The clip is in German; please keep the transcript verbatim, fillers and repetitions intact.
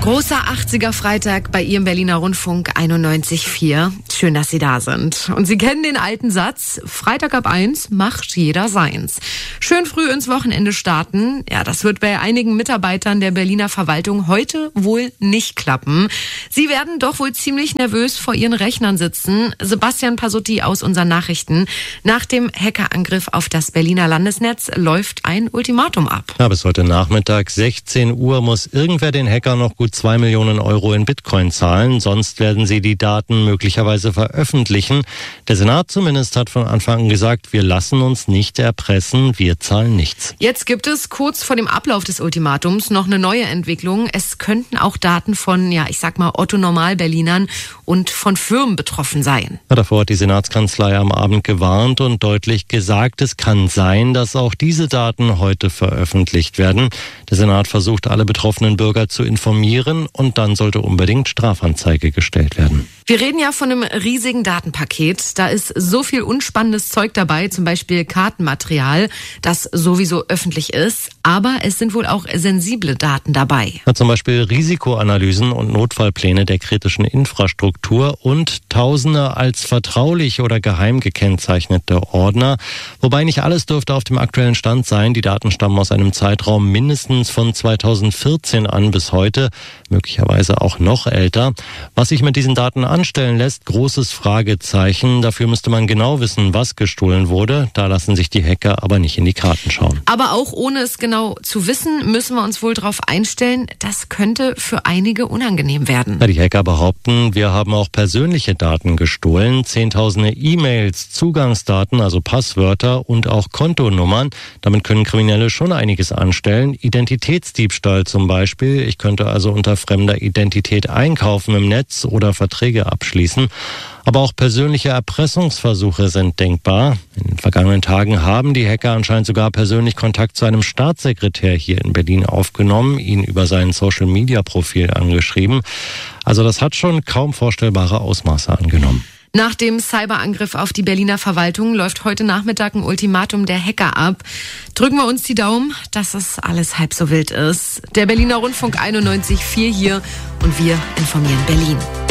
Großer achtziger-Freitag bei Ihrem Berliner Rundfunk einundneunzig Komma vier. Schön, dass Sie da sind. Und Sie kennen den alten Satz, Freitag ab eins macht jeder seins. Schön früh ins Wochenende starten. Ja, das wird bei einigen Mitarbeitern der Berliner Verwaltung heute wohl nicht klappen. Sie werden doch wohl ziemlich nervös vor ihren Rechnern sitzen. Sebastian Pasutti aus unseren Nachrichten. Nach dem Hackerangriff auf das Berliner Landesnetz läuft ein Ultimatum ab. Ja, bis heute Nachmittag sechzehn Uhr muss irgendwer den Hacker noch gut zwei Millionen Euro in Bitcoin zahlen. Sonst werden sie die Daten möglicherweise veröffentlichen. Der Senat zumindest hat von Anfang an gesagt, wir lassen uns nicht erpressen, wir zahlen nichts. Jetzt gibt es kurz vor dem Ablauf des Ultimatums noch eine neue Entwicklung. Es könnten auch Daten von, ja, ich sag mal, Otto-Normal-Berlinern und von Firmen betroffen sein. Ja, davor hat die Senatskanzlei am Abend gewarnt und deutlich gesagt, es kann sein, dass auch diese Daten heute veröffentlicht werden. Der Senat versucht, alle betroffenen Bürger zu informieren und dann sollte unbedingt Strafanzeige gestellt werden. Wir reden ja von einem riesigen Datenpaket. Da ist so viel unspannendes Zeug dabei, zum Beispiel Kartenmaterial, das sowieso öffentlich ist. Aber es sind wohl auch sensible Daten dabei. Ja, zum Beispiel Risikoanalysen und Notfallpläne der kritischen Infrastruktur und Tausende als vertraulich oder geheim gekennzeichnete Ordner. Wobei nicht alles dürfte auf dem aktuellen Stand sein. Die Daten stammen aus einem Zeitraum mindestens von zweitausendvierzehn an bis heute, möglicherweise auch noch älter. Was sich mit diesen Daten anstellen lässt, großes Fragezeichen. Dafür müsste man genau wissen, was gestohlen wurde. Da lassen sich die Hacker aber nicht in die Karten schauen. Aber auch ohne es genau zu wissen, müssen wir uns wohl darauf einstellen, das könnte für einige unangenehm werden. Ja, die Hacker behaupten, wir haben auch persönliche Daten gestohlen. Zehntausende E-Mails, Zugangsdaten, also Passwörter und auch Kontonummern. Damit können Kriminelle schon einiges anstellen. Identitätsdiebstahl zum Beispiel. Ich könnte also unter fremder Identität einkaufen im Netz oder Verträge abschließen. Aber auch persönliche Erpressungsversuche sind denkbar. In den vergangenen Tagen haben die Hacker anscheinend sogar persönlich Kontakt zu einem Staatssekretär hier in Berlin aufgenommen, ihn über sein Social-Media-Profil angeschrieben. Also das hat schon kaum vorstellbare Ausmaße angenommen. Nach dem Cyberangriff auf die Berliner Verwaltung läuft heute Nachmittag ein Ultimatum der Hacker ab. Drücken wir uns die Daumen, dass es alles halb so wild ist. Der Berliner Rundfunk einundneunzig Komma vier hier und wir informieren Berlin.